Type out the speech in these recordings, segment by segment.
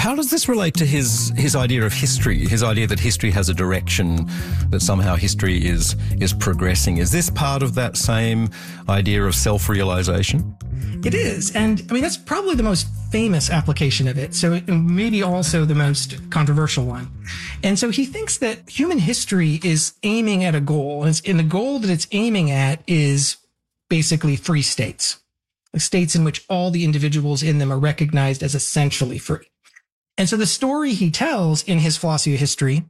How does this relate to his idea of history, his idea that history has a direction, that somehow history is progressing? Is this part of that same idea of self-realization? It is. And I mean, that's probably the most famous application of it. So maybe also the most controversial one. And so he thinks that human history is aiming at a goal. And the goal that it's aiming at is basically free states, like states in which all the individuals in them are recognized as essentially free. And so the story he tells in his philosophy of history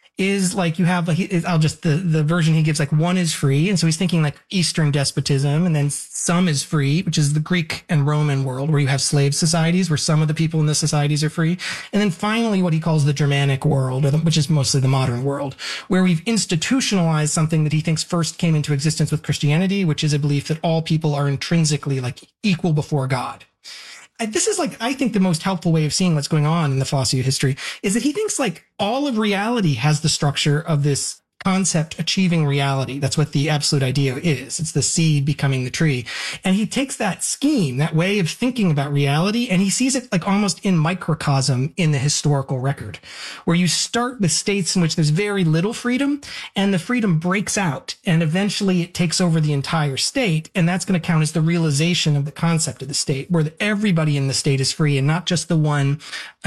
is like you have, like, the version he gives, like, one is free. And so he's thinking like Eastern despotism, and then some is free, which is the Greek and Roman world, where you have slave societies where some of the people in the societies are free. And then finally, what he calls the Germanic world, which is mostly the modern world, where we've institutionalized something that he thinks first came into existence with Christianity, which is a belief that all people are intrinsically like equal before God. This is, like, I think the most helpful way of seeing what's going on in the philosophy of history is that he thinks like all of reality has the structure of this concept achieving reality. That's what the absolute idea is. It's the seed becoming the tree. And he takes that scheme, that way of thinking about reality, and he sees it like almost in microcosm in the historical record, where you start with states in which there's very little freedom, and the freedom breaks out, and eventually it takes over the entire state. And that's going to count as the realization of the concept of the state, where everybody in the state is free and not just the one,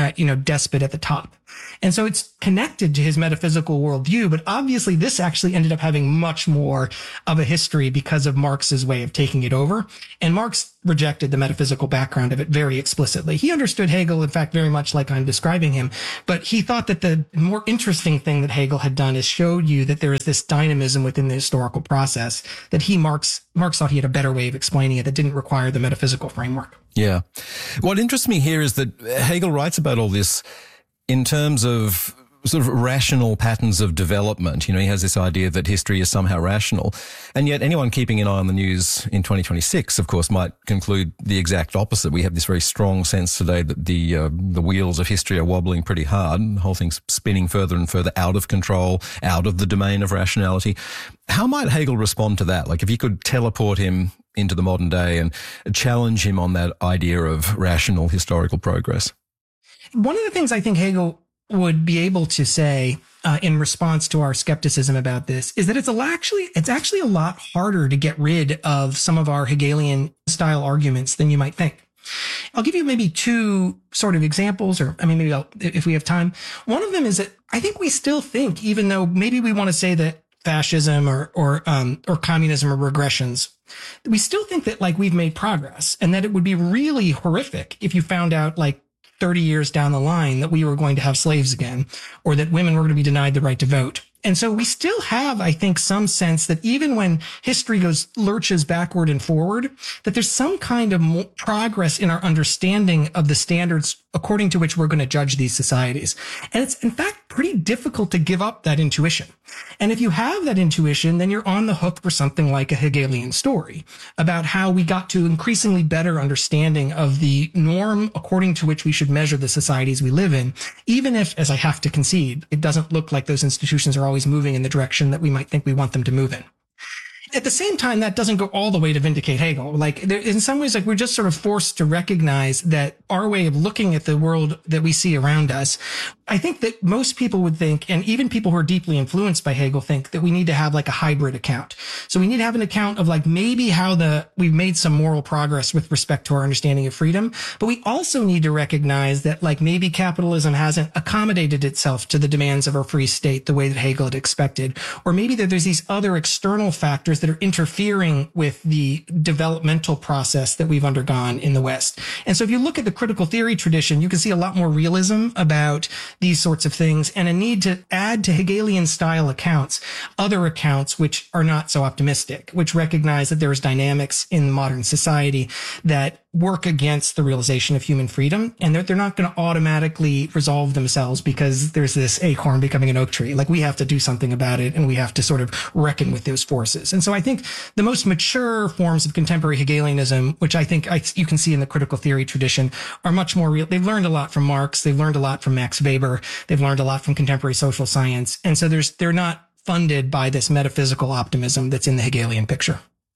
despot at the top. And so it's connected to his metaphysical worldview, but obviously this actually ended up having much more of a history because of Marx's way of taking it over. And Marx rejected the metaphysical background of it very explicitly. He understood Hegel, in fact, very much like I'm describing him, but he thought that the more interesting thing that Hegel had done is showed you that there is this dynamism within the historical process that Marx thought he had a better way of explaining it that didn't require the metaphysical framework. Yeah. What interests me here is that Hegel writes about all this in terms of sort of rational patterns of development. He has this idea that history is somehow rational. And yet anyone keeping an eye on the news in 2026, of course, might conclude the exact opposite. We have this very strong sense today that the wheels of history are wobbling pretty hard. The whole thing's spinning further and further out of control, out of the domain of rationality. How might Hegel respond to that? Like, if you could teleport him into the modern day and challenge him on that idea of rational historical progress? One of the things I think Hegel would be able to say in response to our skepticism about this is that it's actually a lot harder to get rid of some of our Hegelian style arguments than you might think. I'll give you maybe two sort of examples, or maybe if we have time. One of them is that I think we still think, even though maybe we want to say that fascism or communism are regressions, we still think that like we've made progress, and that it would be really horrific if you found out like 30 years down the line that we were going to have slaves again, or that women were going to be denied the right to vote. And so we still have, I think, some sense that even when history lurches backward and forward, that there's some kind of progress in our understanding of the standards according to which we're going to judge these societies. And it's, in fact, pretty difficult to give up that intuition. And if you have that intuition, then you're on the hook for something like a Hegelian story about how we got to increasingly better understanding of the norm according to which we should measure the societies we live in, even if, as I have to concede, it doesn't look like those institutions are always moving in the direction that we might think we want them to move in. At the same time, that doesn't go all the way to vindicate Hegel. Like, in some ways, like, we're just sort of forced to recognize that our way of looking at the world that we see around us, I think that most people would think, and even people who are deeply influenced by Hegel think, that we need to have like a hybrid account. So we need to have an account of like maybe how we've made some moral progress with respect to our understanding of freedom, but we also need to recognize that like maybe capitalism hasn't accommodated itself to the demands of our free state the way that Hegel had expected, or maybe that there's these other external factors that are interfering with the developmental process that we've undergone in the West. And so if you look at the critical theory tradition, you can see a lot more realism about these sorts of things, and a need to add to Hegelian style accounts other accounts which are not so optimistic, which recognize that there's dynamics in modern society that work against the realization of human freedom, and they're not going to automatically resolve themselves because there's this acorn becoming an oak tree. Like, we have to do something about it, and we have to sort of reckon with those forces. And so I think the most mature forms of contemporary Hegelianism, which I think you can see in the critical theory tradition, are much more real. They've learned a lot from Marx. They've learned a lot from Max Weber. They've learned a lot from contemporary social science. And so they're not funded by this metaphysical optimism that's in the Hegelian picture.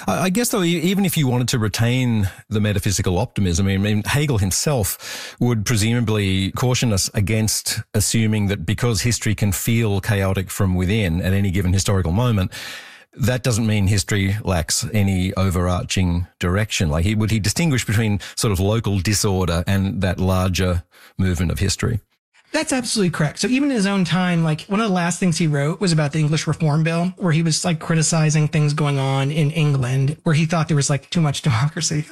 I guess, though, even if you wanted to retain the metaphysical optimism, I mean, Hegel himself would presumably caution us against assuming that because history can feel chaotic from within at any given historical moment, that doesn't mean history lacks any overarching direction. Like, would he distinguish between sort of local disorder and that larger movement of history? That's absolutely correct. So even in his own time, like one of the last things he wrote was about the English Reform Bill, where he was like criticizing things going on in England, where he thought there was like too much democracy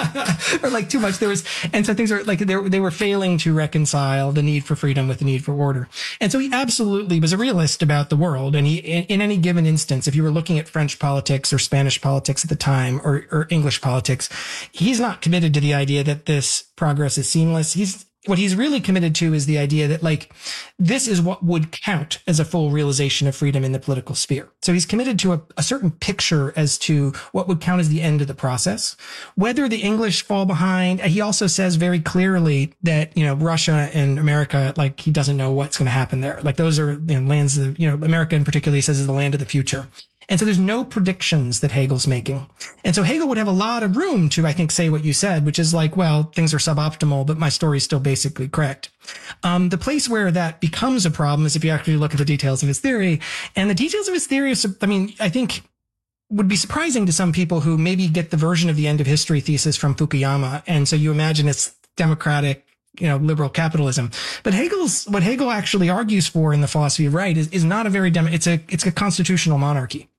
or like too much. And so things are like, they were failing to reconcile the need for freedom with the need for order. And so he absolutely was a realist about the world. And he, in any given instance, if you were looking at French politics or Spanish politics at the time or English politics, he's not committed to the idea that this progress is seamless. What he's really committed to is the idea that, like, this is what would count as a full realization of freedom in the political sphere. So he's committed to a certain picture as to what would count as the end of the process. Whether the English fall behind, he also says very clearly that, Russia and America, like, he doesn't know what's going to happen there. Like, those are lands of, America in particular, he says, is the land of the future. And so there's no predictions that Hegel's making. And so Hegel would have a lot of room to, I think, say what you said, which is like, well, things are suboptimal, but my story's still basically correct. The place where that becomes a problem is if you actually look at the details of his theory. And the details of his theory, I think would be surprising to some people who maybe get the version of the end of history thesis from Fukuyama. And so you imagine it's democratic, liberal capitalism. But what Hegel actually argues for in the philosophy of right is not a very it's a constitutional monarchy.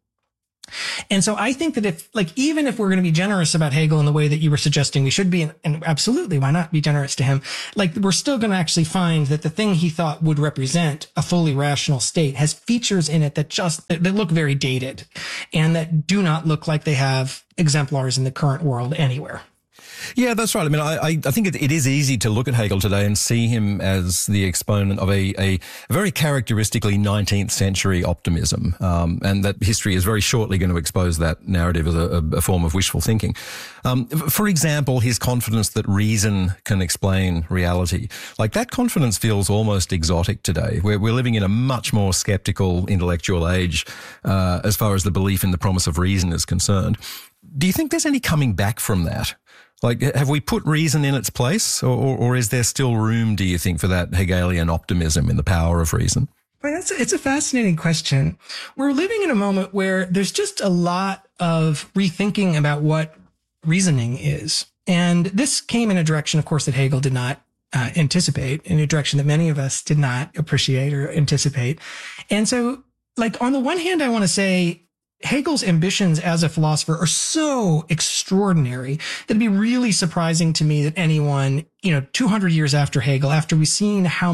And so I think that even if we're going to be generous about Hegel in the way that you were suggesting we should be, and absolutely, why not be generous to him? Like, we're still going to actually find that the thing he thought would represent a fully rational state has features in it that look very dated and that do not look like they have exemplars in the current world anywhere. Yeah, that's right. I mean, I think it is easy to look at Hegel today and see him as the exponent of a very characteristically 19th century optimism, and that history is very shortly going to expose that narrative as a form of wishful thinking. For example, his confidence that reason can explain reality. Like, that confidence feels almost exotic today. We're living in a much more skeptical intellectual age as far as the belief in the promise of reason is concerned. Do you think there's any coming back from that? Like, have we put reason in its place, or is there still room, do you think, for that Hegelian optimism in the power of reason? Well, it's a fascinating question. We're living in a moment where there's just a lot of rethinking about what reasoning is. And this came in a direction, of course, that Hegel did not anticipate, in a direction that many of us did not appreciate or anticipate. And so, like, on the one hand, I want to say, Hegel's ambitions as a philosopher are so extraordinary that it'd be really surprising to me that anyone, 200 years after Hegel, after we've seen how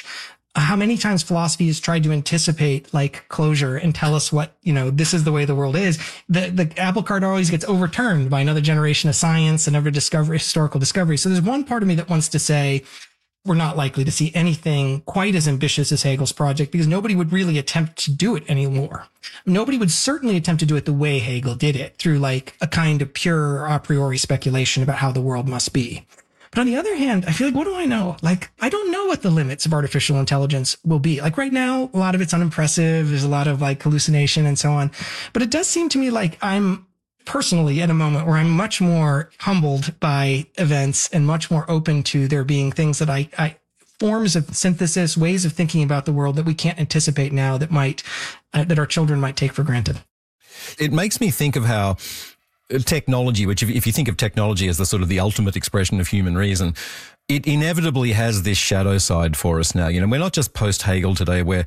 many times philosophy has tried to anticipate like closure and tell us what, this is the way the world is. The apple cart always gets overturned by another generation of science, another historical discovery. So there's one part of me that wants to say, we're not likely to see anything quite as ambitious as Hegel's project because nobody would really attempt to do it anymore. Nobody would certainly attempt to do it the way Hegel did it, through like a kind of pure a priori speculation about how the world must be. But on the other hand, I feel like, what do I know? Like, I don't know what the limits of artificial intelligence will be. Like, right now, a lot of it's unimpressive. There's a lot of like hallucination and so on. But it does seem to me like I'm personally at a moment where I'm much more humbled by events and much more open to there being things that I forms of synthesis, ways of thinking about the world that we can't anticipate now that our children might take for granted. It makes me think of how technology, which if you think of technology as the sort of the ultimate expression of human reason, it inevitably has this shadow side for us now. We're not just post-Hegel today, we're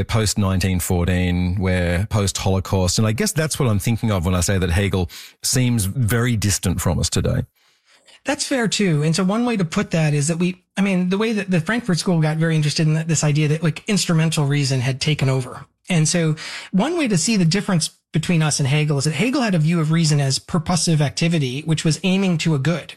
post-1914, we're post-Holocaust. And I guess that's what I'm thinking of when I say that Hegel seems very distant from us today. That's fair too. And so one way to put that is that the way that the Frankfurt School got very interested in this idea that like instrumental reason had taken over. And so one way to see the difference between us and Hegel is that Hegel had a view of reason as purposive activity, which was aiming to a good.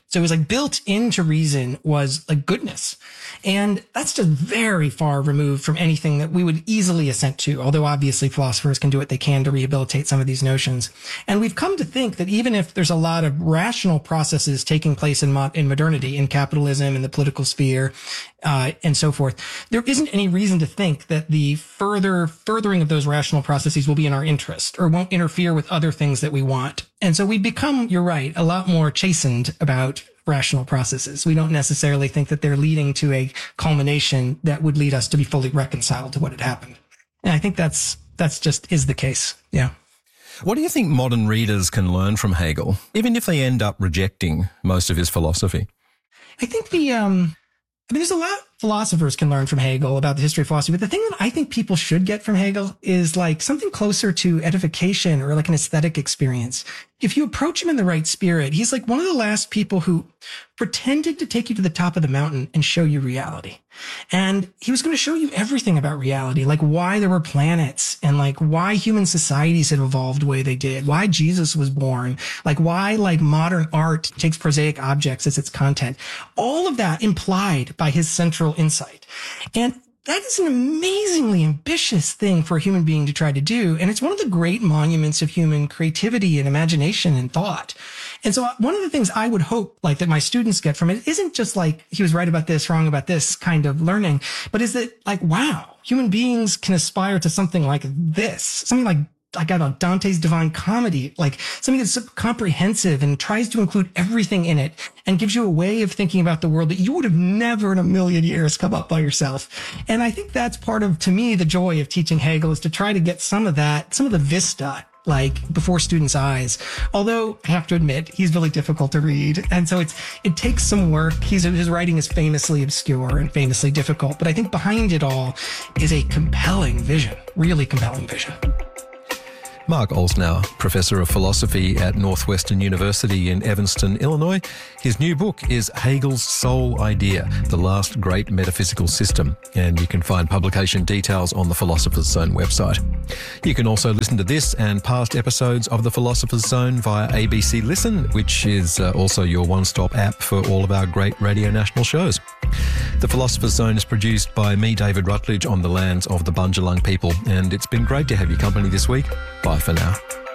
So it was like built into reason was like goodness. And that's just very far removed from anything that we would easily assent to, although obviously philosophers can do what they can to rehabilitate some of these notions. And we've come to think that even if there's a lot of rational processes taking place in modernity, in capitalism, in the political sphere, and so forth, there isn't any reason to think that the furthering of those rational processes will be in our interest or won't interfere with other things that we want. And so we become, you're right, a lot more chastened about rational processes. We don't necessarily think that they're leading to a culmination that would lead us to be fully reconciled to what had happened. And I think that's just is the case. Yeah. What do you think modern readers can learn from Hegel, even if they end up rejecting most of his philosophy? I think there's a lot philosophers can learn from Hegel about the history of philosophy, but the thing that I think people should get from Hegel is like something closer to edification or like an aesthetic experience. If you approach him in the right spirit, he's like one of the last people who pretended to take you to the top of the mountain and show you reality. And he was going to show you everything about reality, like why there were planets and like why human societies had evolved the way they did, why Jesus was born, like why like modern art takes prosaic objects as its content. All of that implied by his central insight. And that is an amazingly ambitious thing for a human being to try to do. And it's one of the great monuments of human creativity and imagination and thought. And so one of the things I would hope like that my students get from it isn't just like he was right about this, wrong about this kind of learning, but is that like, wow, human beings can aspire to something like this, something like about Dante's Divine Comedy, like something that's comprehensive and tries to include everything in it and gives you a way of thinking about the world that you would have never in a million years come up by yourself. And I think that's part of, to me, the joy of teaching Hegel is to try to get some of the vista like before students' eyes. Although I have to admit, he's really difficult to read. And so it takes some work. His writing is famously obscure and famously difficult, but I think behind it all is a compelling vision, really compelling vision. Mark Olsnauer, Professor of Philosophy at Northwestern University in Evanston, Illinois. His new book is Hegel's Sole Idea, The Last Great Metaphysical System, and you can find publication details on the Philosopher's Zone website. You can also listen to this and past episodes of the Philosopher's Zone via ABC Listen, which is also your one-stop app for all of our great Radio National shows. The Philosopher's Zone is produced by me, David Rutledge, on the lands of the Bundjalung people, and it's been great to have your company this week. Bye for now.